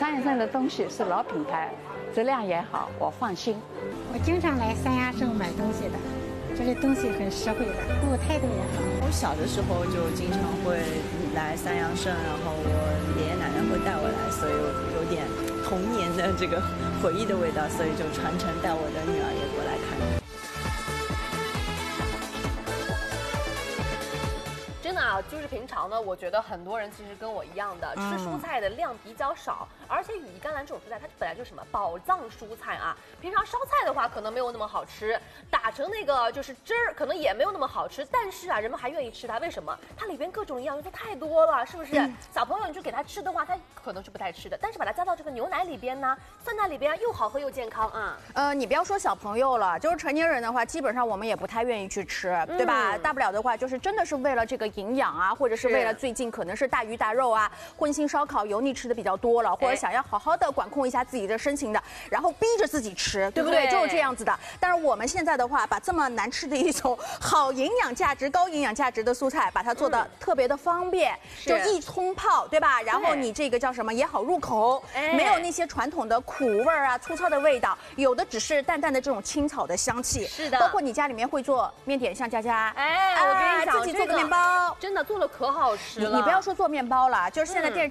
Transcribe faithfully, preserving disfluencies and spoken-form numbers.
三阳盛的东西是老品牌，质量也好，我放心。 我经常来三阳盛买东西的，这里东西很实惠的，服务态度也好。 我小的时候就经常会来三阳盛，然后我爷爷奶奶会带我来，所以有点童年的这个回忆的味道，所以就传承带我的女儿也过来看。 真的啊，就是平常呢，我觉得很多人其实跟我一样的，吃蔬菜的量比较少，而且羽衣甘蓝这种蔬菜，它本来就是什么宝藏蔬菜啊。平常烧菜的话，可能没有那么好吃，打成那个就是汁儿，可能也没有那么好吃。但是啊，人们还愿意吃它，为什么？它里边各种营养元素太多了，是不是？嗯、小朋友你就给他吃的话，他可能是不太吃的，但是把它加到这个牛奶里边呢，酸奶里边又好喝又健康啊。 呃，你不要说小朋友了，就是成年人的话，基本上我们也不太愿意去吃，嗯、对吧？大不了的话，就是真的是为了这个营养啊，或者是为了最近可能是大鱼大肉啊、荤腥烧烤、油腻吃的比较多了，或者想要好好的管控一下自己的身形的，然后逼着自己吃，对不对？就是这样子的。但是我们现在的话，把这么难吃的一种好营养价值、高营养价值的蔬菜，把它做的特别的方便，就一冲泡，对吧？然后你这个叫什么也好入口，没有那些传统的苦味啊、粗糙的味道，有的只是淡淡的这种青草的香气。 是的， 包括你家里面会做面点，像佳佳， 哎，我跟你讲， 自己做个面包， 真的做了可好吃了。 你不要说做面包了，就是现在电